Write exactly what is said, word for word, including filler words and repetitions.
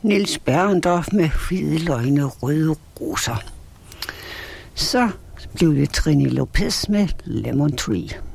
Niels Bergendorf med Hvide løgne, røde roser. Så blev det Trini Lopez med Lemon Tree.